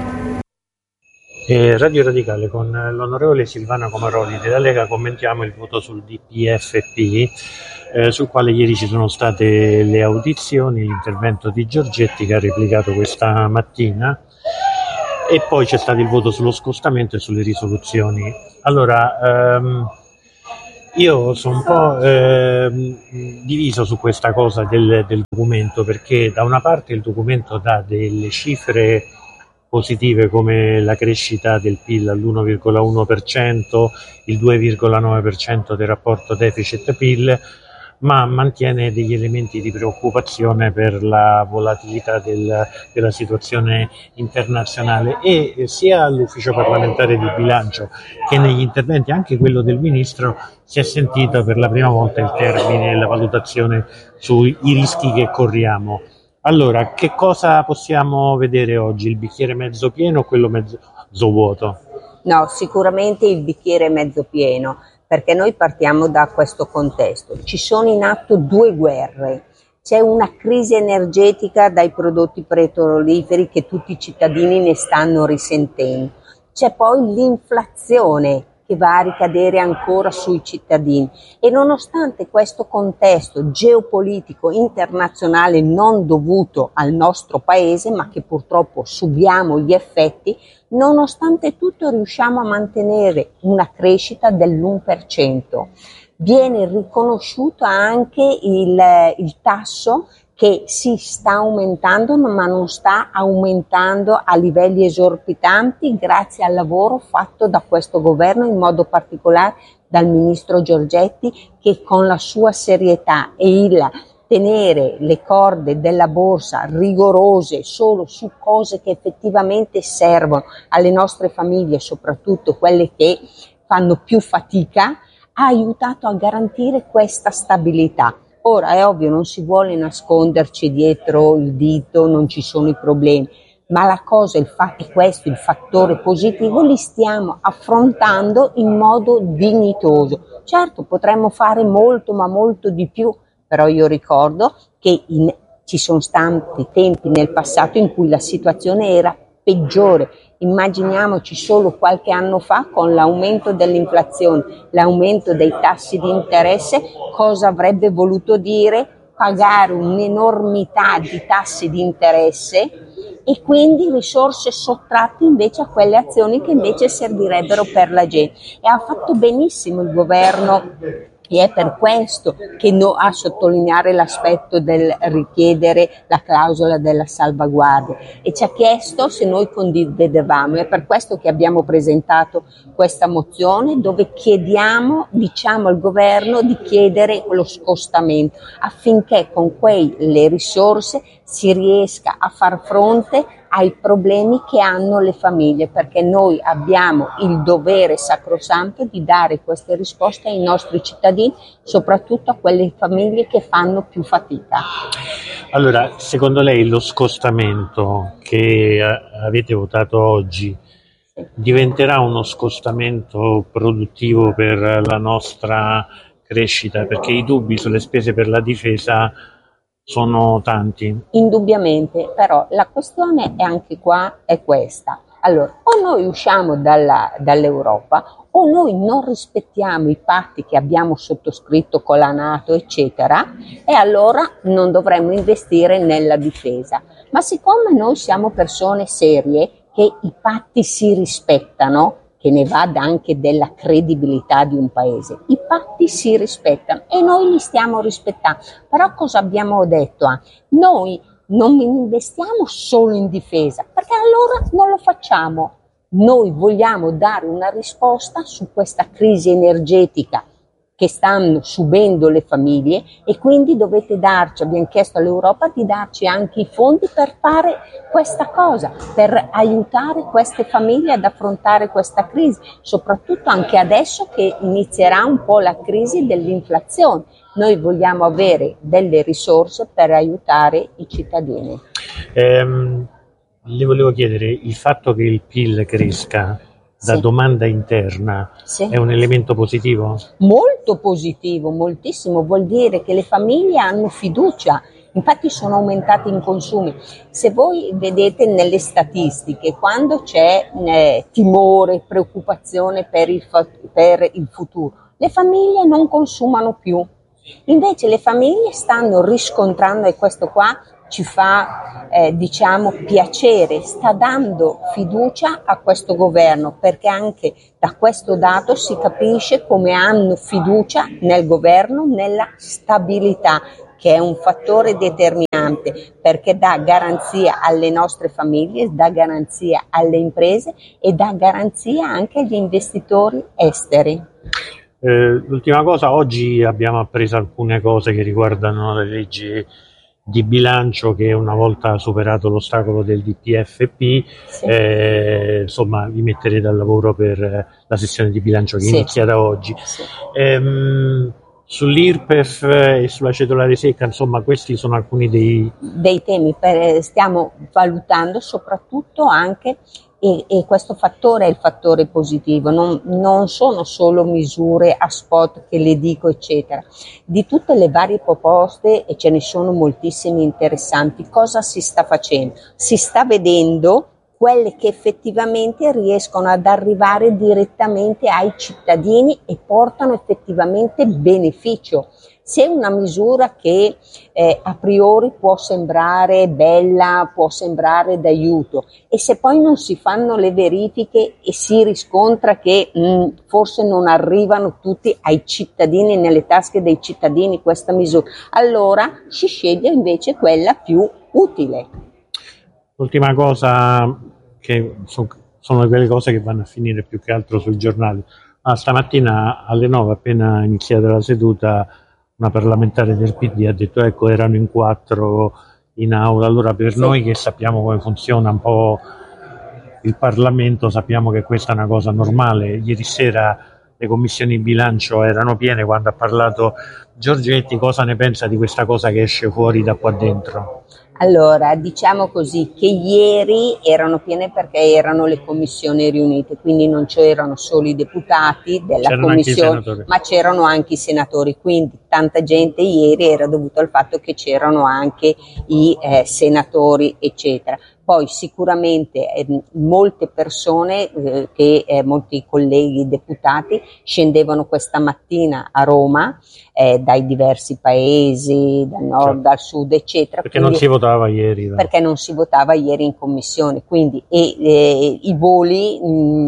Eh, Radio Radicale, con l'onorevole Silvana Comaroli della Lega commentiamo il voto sul D P F P, eh, sul quale ieri ci sono state le audizioni, l'intervento di Giorgetti che ha replicato questa mattina, e poi c'è stato il voto sullo scostamento e sulle risoluzioni. Allora, ehm, io sono un po' eh, diviso su questa cosa del, del documento, perché da una parte il documento dà delle cifre positive come la crescita del P I L all'uno virgola uno per cento, il due virgola nove per cento del rapporto deficit-P I L, ma mantiene degli elementi di preoccupazione per la volatilità del, della situazione internazionale, e sia all'ufficio parlamentare di bilancio che negli interventi, anche quello del ministro, si è sentito per la prima volta il termine e la valutazione sui rischi che corriamo. Allora, che cosa possiamo vedere oggi? Il bicchiere mezzo pieno o quello mezzo vuoto? No, sicuramente il bicchiere mezzo pieno, perché noi partiamo da questo contesto. Ci sono in atto due guerre. C'è una crisi energetica dai prodotti petroliferi che tutti i cittadini ne stanno risentendo. C'è poi l'inflazione che va a ricadere ancora sui cittadini, e nonostante questo contesto geopolitico internazionale non dovuto al nostro paese, ma che purtroppo subiamo gli effetti, nonostante tutto riusciamo a mantenere una crescita dell'uno per cento. Viene riconosciuto anche il, il tasso che si sta aumentando, ma non sta aumentando a livelli esorbitanti grazie al lavoro fatto da questo governo, in modo particolare dal ministro Giorgetti, che con la sua serietà e il tenere le corde della borsa rigorose solo su cose che effettivamente servono alle nostre famiglie, soprattutto quelle che fanno più fatica, ha aiutato a garantire questa stabilità. Ora è ovvio, non si vuole nasconderci dietro il dito, non ci sono i problemi, ma la cosa, il fatto è questo, il fattore positivo, li stiamo affrontando in modo dignitoso. Certo, potremmo fare molto, ma molto di più, però io ricordo che in, ci sono stati tempi nel passato in cui la situazione era peggiore. Immaginiamoci solo qualche anno fa, con l'aumento dell'inflazione, l'aumento dei tassi di interesse, cosa avrebbe voluto dire pagare un'enormità di tassi di interesse e quindi risorse sottratte invece a quelle azioni che invece servirebbero per la gente. E ha fatto benissimo il governo, e è per questo che no, a sottolineare l'aspetto del richiedere la clausola della salvaguardia, e ci ha chiesto se noi condividevamo. È per questo che abbiamo presentato questa mozione, dove chiediamo, diciamo al governo di chiedere lo scostamento, affinché con quelle risorse si riesca a far fronte ai problemi che hanno le famiglie, perché noi abbiamo il dovere sacrosanto di dare queste risposte ai nostri cittadini, soprattutto a quelle famiglie che fanno più fatica. Allora, secondo lei lo scostamento che avete votato oggi diventerà uno scostamento produttivo per la nostra crescita? Perché i dubbi sulle spese per la difesa sono tanti. Indubbiamente, però la questione è anche qua è questa. Allora, o noi usciamo dalla, dall'Europa, o noi non rispettiamo i patti che abbiamo sottoscritto con la NATO, eccetera, e allora non dovremmo investire nella difesa. Ma siccome noi siamo persone serie, che i patti si rispettano, che ne vada anche della credibilità di un paese. I patti si rispettano e noi li stiamo rispettando. Però cosa abbiamo detto? Ah, noi non investiamo solo in difesa, perché allora non lo facciamo. Noi vogliamo dare una risposta su questa crisi energetica che stanno subendo le famiglie, e quindi dovete darci, abbiamo chiesto all'Europa di darci anche i fondi per fare questa cosa, per aiutare queste famiglie ad affrontare questa crisi, soprattutto anche adesso che inizierà un po' la crisi dell'inflazione. Noi vogliamo avere delle risorse per aiutare i cittadini. Ehm, le volevo chiedere, il fatto che il P I L cresca da sì. domanda interna sì. è un elemento positivo? Molto positivo, moltissimo, vuol dire che le famiglie hanno fiducia, infatti sono aumentati i consumi. Se voi vedete nelle statistiche, quando c'è eh, timore, preoccupazione per il, per il futuro, le famiglie non consumano più, invece le famiglie stanno riscontrando, e questo qua ci fa eh, diciamo piacere, sta dando fiducia a questo governo, perché anche da questo dato si capisce come hanno fiducia nel governo, nella stabilità, che è un fattore determinante, perché dà garanzia alle nostre famiglie, dà garanzia alle imprese e dà garanzia anche agli investitori esteri. Eh, l'ultima cosa, oggi abbiamo appreso alcune cose che riguardano le leggi di bilancio, che una volta superato l'ostacolo del D P F P, sì. eh, insomma vi metterete al lavoro per la sessione di bilancio che sì. inizia da oggi. Sì. Ehm, sull'I R P E F e sulla cedolare secca, insomma questi sono alcuni dei, dei temi che stiamo valutando, soprattutto anche E, e questo fattore è il fattore positivo, non, non sono solo misure a spot che le dico eccetera, di tutte le varie proposte, e ce ne sono moltissime interessanti. Cosa si sta facendo? Si sta vedendo quelle che effettivamente riescono ad arrivare direttamente ai cittadini e portano effettivamente beneficio. Se una misura che eh, a priori può sembrare bella, può sembrare d'aiuto, e se poi non si fanno le verifiche e si riscontra che mh, forse non arrivano tutti ai cittadini, nelle tasche dei cittadini questa misura, allora si sceglie invece quella più utile. L'ultima cosa, che so, sono quelle cose che vanno a finire più che altro sui giornali. Ah, stamattina alle nove, appena iniziata la seduta, una parlamentare del P D ha detto ecco, erano in quattro in aula. Allora per sì. noi che sappiamo come funziona un po' il Parlamento, sappiamo che questa è una cosa normale. Ieri sera le commissioni bilancio erano piene quando ha parlato Giorgetti. Cosa ne pensa di questa cosa che esce fuori da qua dentro? Allora, diciamo così, che ieri erano piene perché erano le commissioni riunite, quindi non c'erano solo i deputati della c'erano commissione, ma c'erano anche i senatori, quindi tanta gente ieri era dovuto al fatto che c'erano anche i eh, senatori, eccetera. Poi sicuramente eh, molte persone, eh, che eh, molti colleghi deputati scendevano questa mattina a Roma eh, dai diversi paesi, dal nord, certo. dal sud, eccetera. Perché quindi, non si votava ieri. No? Perché non si votava ieri in commissione, quindi e, e, i voli,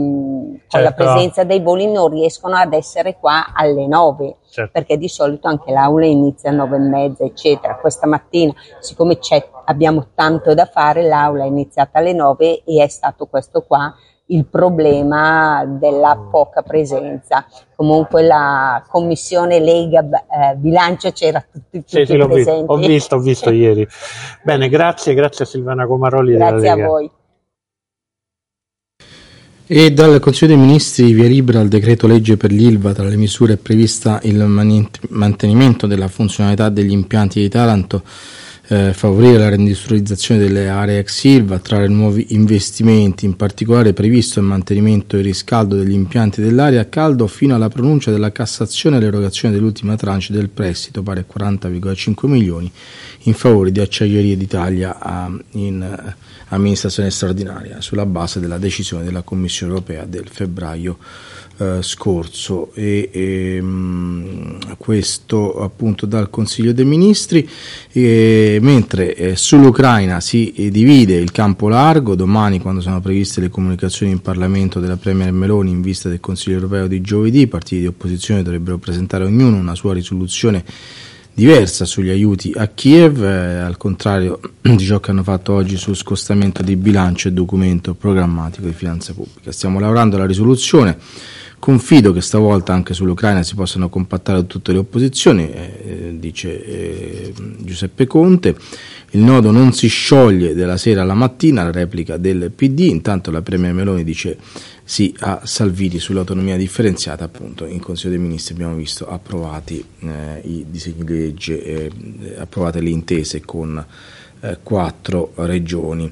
mh, certo. con la presenza dei voli non riescono ad essere qua alle nove. Certo. Perché di solito anche l'aula inizia alle nove e mezza, eccetera. Questa mattina, siccome c'è, abbiamo tanto da fare, l'aula è iniziata alle nove e è stato questo qua il problema della poca presenza. Comunque la commissione Lega eh, bilancio c'era tutti, tutti sì, sì, presenti. Ho visto, ho visto ieri. Bene, grazie, grazie a Silvana Comaroli della Lega. Grazie a voi. E dal Consiglio dei Ministri via libera al decreto legge per l'I L V A. Tra le misure è prevista il mantenimento della funzionalità degli impianti di Taranto, eh, favorire la reindustrializzazione delle aree ex I L V A, attrarre nuovi investimenti. In particolare è previsto il mantenimento e il riscaldo degli impianti dell'area a caldo fino alla pronuncia della Cassazione e l'erogazione dell'ultima tranche del prestito pari a quaranta virgola cinque milioni in favore di Acciaierie d'Italia a, in amministrazione straordinaria sulla base della decisione della Commissione europea del febbraio eh, scorso. E, e mh, questo appunto dal Consiglio dei Ministri. E, mentre eh, sull'Ucraina si eh, divide il campo largo. Domani, quando sono previste le comunicazioni in Parlamento della Premier Meloni in vista del Consiglio europeo di giovedì, i partiti di opposizione dovrebbero presentare ognuno una sua risoluzione diversa sugli aiuti a Kiev, eh, al contrario di ciò che hanno fatto oggi sul scostamento di bilancio e documento programmatico di finanza pubblica. Stiamo lavorando alla risoluzione Confido che stavolta anche sull'Ucraina si possano compattare tutte le opposizioni, eh, dice eh, Giuseppe Conte. Il nodo non si scioglie dalla sera alla mattina, la replica del P D. Intanto la Premier Meloni dice sì a Salvini sull'autonomia differenziata. Appunto in Consiglio dei Ministri abbiamo visto approvati eh, i disegni di legge, eh, approvate le intese con eh, quattro regioni.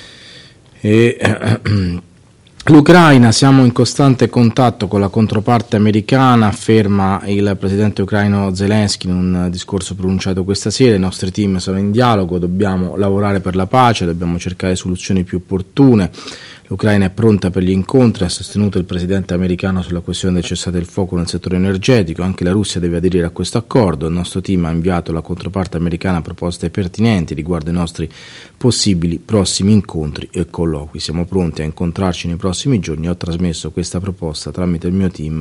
E, eh, L'Ucraina, siamo in costante contatto con la controparte americana, afferma il presidente ucraino Zelensky in un discorso pronunciato questa sera. I nostri team sono in dialogo, dobbiamo lavorare per la pace, dobbiamo cercare soluzioni più opportune. L'Ucraina è pronta per gli incontri, ha sostenuto il presidente americano sulla questione del cessate il fuoco nel settore energetico. Anche la Russia deve aderire a questo accordo. Il nostro team ha inviato alla controparte americana proposte pertinenti riguardo ai nostri possibili prossimi incontri e colloqui. Siamo pronti a incontrarci nei prossimi giorni. Ho trasmesso questa proposta tramite il mio team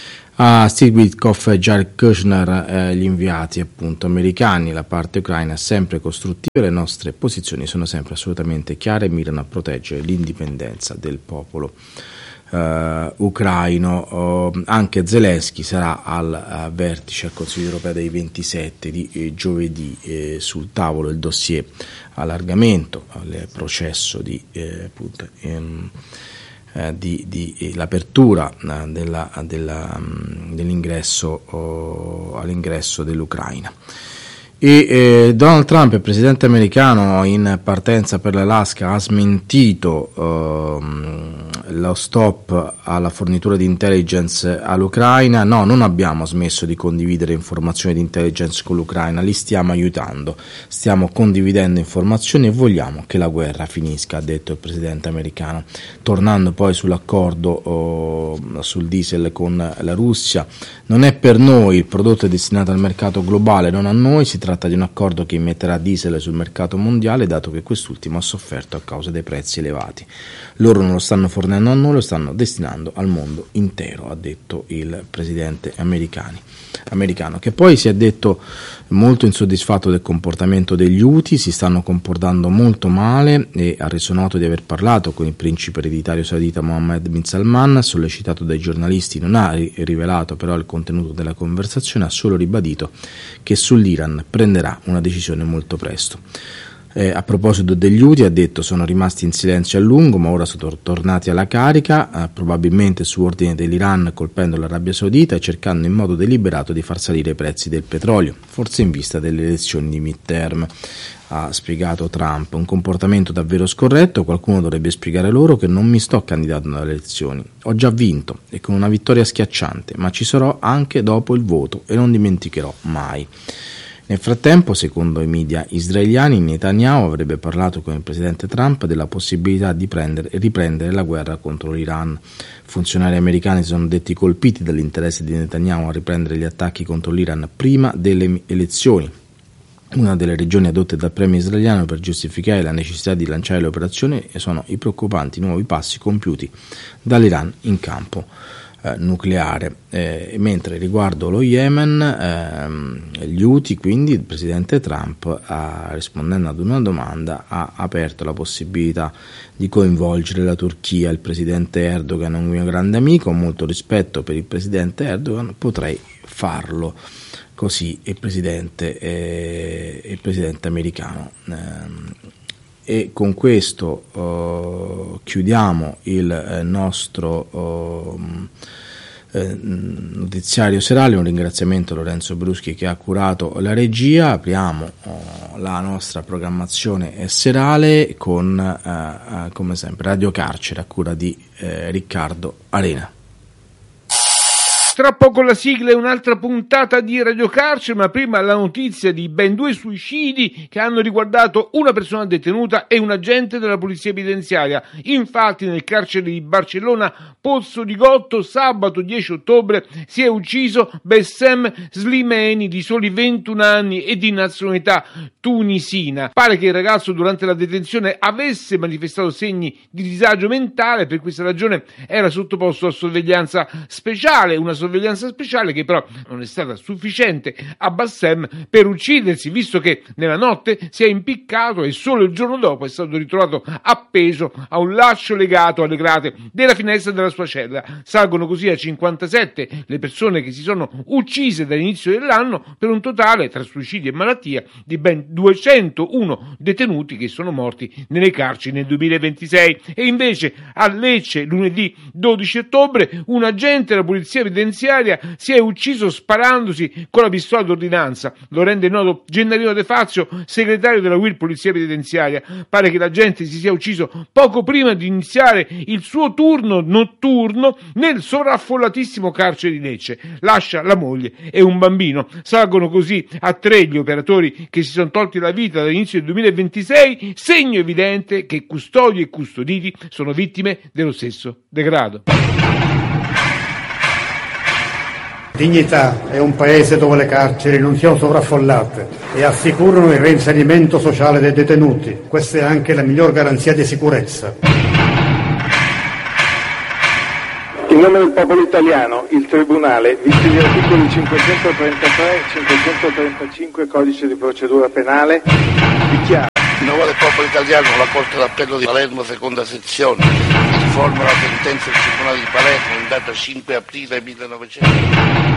a Steve Witkoff e Jared Kushner, eh, gli inviati appunto americani. La parte ucraina è sempre costruttiva, le nostre posizioni sono sempre assolutamente chiare e mirano a proteggere l'indipendenza del popolo eh, ucraino. Uh, anche Zelensky sarà al uh, vertice al Consiglio europeo dei ventisette di eh, giovedì, eh, sul tavolo il dossier allargamento, il processo di eh, appunto, ehm, Eh, di, di eh, l'apertura eh, della, della, um, dell'ingresso oh, all'ingresso dell'Ucraina. E eh, Donald Trump, il presidente americano, in partenza per l'Alaska ha smentito eh, lo stop alla fornitura di intelligence all'Ucraina. No, non abbiamo smesso di condividere informazioni di intelligence con l'Ucraina, li stiamo aiutando, stiamo condividendo informazioni e vogliamo che la guerra finisca, ha detto il presidente americano. Tornando poi sull'accordo oh, sul diesel con la Russia, non è per noi, il prodotto è destinato al mercato globale, non a noi, si tratta di un accordo che immetterà diesel sul mercato mondiale, dato che quest'ultimo ha sofferto a causa dei prezzi elevati. Loro non lo stanno fornendo a noi, lo stanno destinando al mondo intero, ha detto il presidente americani, americano, che poi si è detto molto insoddisfatto del comportamento degli Houthi, si stanno comportando molto male, e ha reso noto di aver parlato con il principe ereditario saudita Mohammed bin Salman, sollecitato dai giornalisti. Non ha rivelato però il contenuto della conversazione, ha solo ribadito che sull'Iran prenderà una decisione molto presto. Eh, a proposito degli Houthi ha detto: sono rimasti in silenzio a lungo ma ora sono tornati alla carica, eh, probabilmente su ordine dell'Iran, colpendo l'Arabia Saudita e cercando in modo deliberato di far salire i prezzi del petrolio, forse in vista delle elezioni di midterm, ha spiegato Trump. Un comportamento davvero scorretto, qualcuno dovrebbe spiegare loro che non mi sto candidando alle elezioni, ho già vinto e con una vittoria schiacciante, ma ci sarò anche dopo il voto e non dimenticherò mai. Nel frattempo, secondo i media israeliani, Netanyahu avrebbe parlato con il presidente Trump della possibilità di prendere e riprendere la guerra contro l'Iran. Funzionari americani si sono detti colpiti dall'interesse di Netanyahu a riprendere gli attacchi contro l'Iran prima delle elezioni. Una delle ragioni adotte dal premier israeliano per giustificare la necessità di lanciare le operazioni sono i preoccupanti nuovi passi compiuti dall'Iran in campo eh, nucleare. Eh, mentre riguardo lo Yemen, eh, gli Houthi, quindi il presidente Trump, ha, rispondendo ad una domanda, ha aperto la possibilità di coinvolgere la Turchia. Il presidente Erdogan è un mio grande amico, ho molto rispetto per il presidente Erdogan, potrei farlo. Così il presidente, eh, il presidente americano. Eh, e con questo eh, chiudiamo il eh, nostro eh, notiziario serale. Un ringraziamento a Lorenzo Bruschi che ha curato la regia. Apriamo eh, la nostra programmazione serale con, eh, eh, come sempre, Radio Carcere a cura di eh, Riccardo Arena. Tra poco la sigla e un'altra puntata di Radio Carcere, ma prima la notizia di ben due suicidi che hanno riguardato una persona detenuta e un agente della polizia penitenziaria. Infatti nel carcere di Barcellona Pozzo di Gotto sabato dieci ottobre si è ucciso Bessem Slimani, di soli ventuno anni e di nazionalità tunisina. Pare che il ragazzo durante la detenzione avesse manifestato segni di disagio mentale, per questa ragione era sottoposto a sorveglianza speciale, una sorveglianza sorveglianza speciale, che però non è stata sufficiente a Bassem per uccidersi, visto che nella notte si è impiccato e solo il giorno dopo è stato ritrovato appeso a un laccio legato alle grate della finestra della sua cella. Salgono così a cinquantasette le persone che si sono uccise dall'inizio dell'anno, per un totale, tra suicidi e malattia, di ben duecentouno detenuti che sono morti nelle carceri nel duemilaventisei. E invece a Lecce, lunedì dodici ottobre, un agente della polizia penitenziaria si è ucciso sparandosi con la pistola d'ordinanza. Lo rende noto Gennarino De Fazio, segretario della U I L Polizia Penitenziaria. Pare che l'agente si sia ucciso poco prima di iniziare il suo turno notturno nel sovraffollatissimo carcere di Lecce. Lascia la moglie e un bambino. Salgono così a tre gli operatori che si sono tolti la vita dall'inizio del duemilaventisei, segno evidente che custodi e custoditi sono vittime dello stesso degrado. Dignità è un paese dove le carceri non siano sovraffollate e assicurano il reinserimento sociale dei detenuti. Questa è anche la miglior garanzia di sicurezza. In nome del popolo italiano, il Tribunale, visti gli articoli cinquecentotrentatré e cinquecentotrentacinque Codice di procedura penale, dichiara: in nome del popolo italiano, la Corte d'Appello di Palermo, seconda sezione, riforma la sentenza del Tribunale di Palermo in data cinque aprile millenovecento.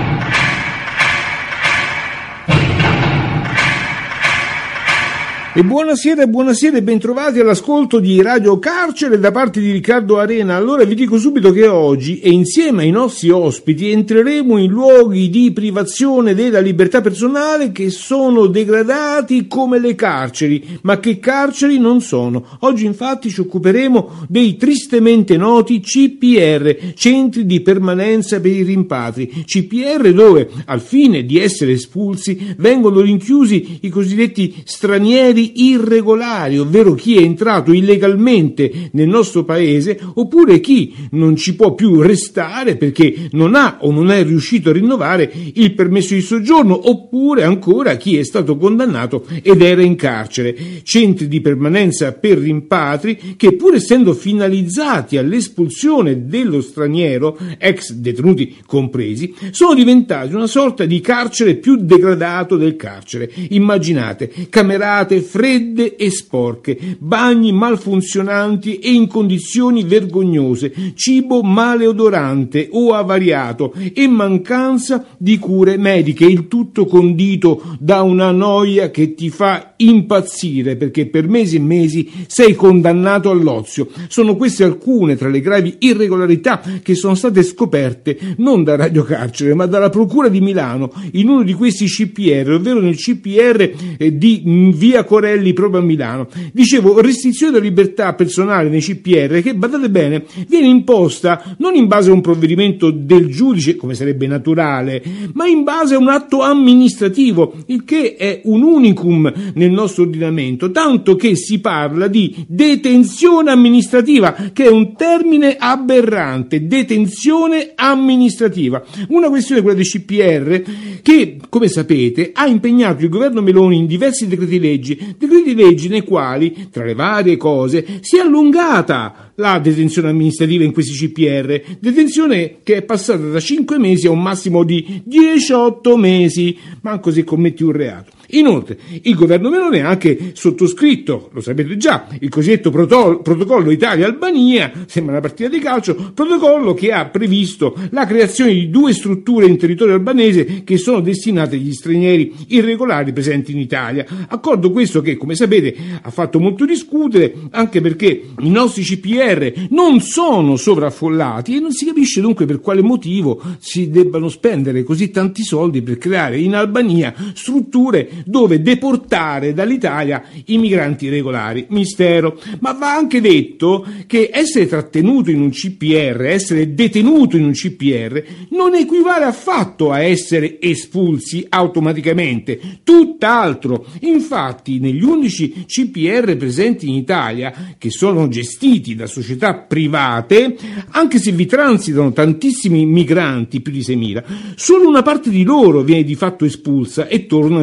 E buonasera e buonasera e bentrovati all'ascolto di Radio Carcere da parte di Riccardo Arena. Allora vi dico subito che oggi e insieme ai nostri ospiti entreremo in luoghi di privazione della libertà personale che sono degradati come le carceri, ma che carceri non sono. Oggi infatti ci occuperemo dei tristemente noti C P R, centri di permanenza per i rimpatri, C P R dove al fine di essere espulsi vengono rinchiusi i cosiddetti stranieri irregolari, ovvero chi è entrato illegalmente nel nostro paese oppure chi non ci può più restare perché non ha o non è riuscito a rinnovare il permesso di soggiorno, oppure ancora chi è stato condannato ed era in carcere. Centri di permanenza per rimpatri che, pur essendo finalizzati all'espulsione dello straniero, ex detenuti compresi, sono diventati una sorta di carcere più degradato del carcere. Immaginate camerate fredde e sporche, bagni malfunzionanti e in condizioni vergognose, cibo maleodorante o avariato e mancanza di cure mediche, il tutto condito da una noia che ti fa impazzire perché per mesi e mesi sei condannato all'ozio. Sono queste alcune tra le gravi irregolarità che sono state scoperte non da Radio Carcere ma dalla Procura di Milano in uno di questi C P R, ovvero nel C P R eh, di via Corelli proprio a Milano. Dicevo, restrizione della libertà personale nei C P R che, badate bene, viene imposta non in base a un provvedimento del giudice, come sarebbe naturale, ma in base a un atto amministrativo, il che è un unicum nel nostro ordinamento, tanto che si parla di detenzione amministrativa, che è un termine aberrante, detenzione amministrativa. Una questione, quella dei C P R, che, come sapete, ha impegnato il governo Meloni in diversi decreti leggi, decreti leggi nei quali, tra le varie cose, si è allungata la detenzione amministrativa in questi C P R, detenzione che è passata da cinque mesi a un massimo di diciotto mesi, manco se commetti un reato. Inoltre, il governo Meloni ha anche sottoscritto, lo sapete già, il cosiddetto proto- protocollo Italia-Albania, sembra una partita di calcio, protocollo che ha previsto la creazione di due strutture in territorio albanese che sono destinate agli stranieri irregolari presenti in Italia. Accordo questo che, come sapete, ha fatto molto discutere, anche perché i nostri C P R non sono sovraffollati e non si capisce dunque per quale motivo si debbano spendere così tanti soldi per creare in Albania strutture dove deportare dall'Italia i migranti irregolari. Mistero. Ma va anche detto che essere trattenuto in un C P R, essere detenuto in un C P R, non equivale affatto a essere espulsi automaticamente, tutt'altro. Infatti, negli undici C P R presenti in Italia, che sono gestiti da società private, anche se vi transitano tantissimi migranti, più di seimila, solo una parte di loro viene di fatto espulsa e torna nel proprio paese.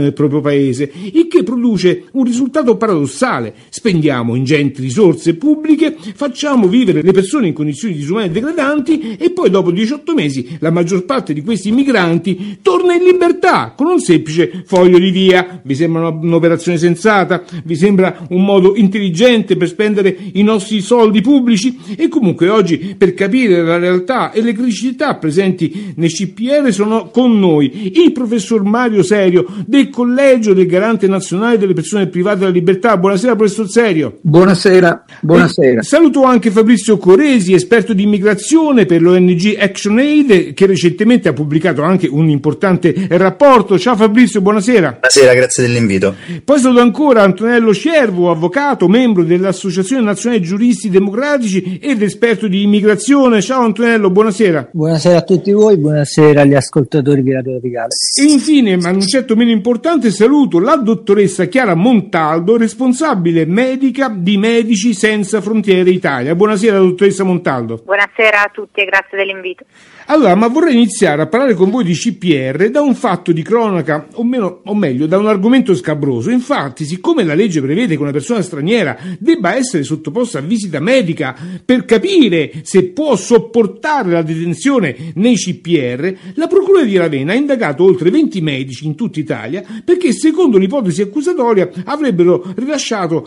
paese, il che produce un risultato paradossale. Spendiamo ingenti risorse pubbliche, facciamo vivere le persone in condizioni disumane e degradanti e poi dopo diciotto mesi la maggior parte di questi migranti torna in libertà con un semplice foglio di via. Vi sembra un'operazione sensata? Vi sembra un modo intelligente per spendere i nostri soldi pubblici? E comunque oggi, per capire la realtà e le criticità presenti nei C P R, sono con noi il professor Mario Serio del Collegio del Garante Nazionale delle Persone Private della Libertà. Buonasera professor Serio. Buonasera, buonasera. E saluto anche Fabrizio Coresi, esperto di immigrazione per l'O N G ActionAid, che recentemente ha pubblicato anche un importante rapporto. Ciao Fabrizio, buonasera. Buonasera, grazie dell'invito. Poi saluto ancora Antonello Scervo, avvocato, membro dell'Associazione Nazionale Giuristi Democratici ed esperto di immigrazione. Ciao Antonello, buonasera. Buonasera a tutti voi, buonasera agli ascoltatori di Radio Radicale. E infine, ma non certo meno importante, saluto la dottoressa Chiara Montaldo, responsabile medica di Medici Senza Frontiere Italia. Buonasera dottoressa Montaldo. Buonasera a tutti e grazie dell'invito. Allora, ma vorrei iniziare a parlare con voi di C P R da un fatto di cronaca, o, meno, o meglio, da un argomento scabroso. Infatti, siccome la legge prevede che una persona straniera debba essere sottoposta a visita medica per capire se può sopportare la detenzione nei C P R, la Procura di Ravenna ha indagato oltre venti medici in tutta Italia perché, secondo l'ipotesi accusatoria, avrebbero rilasciato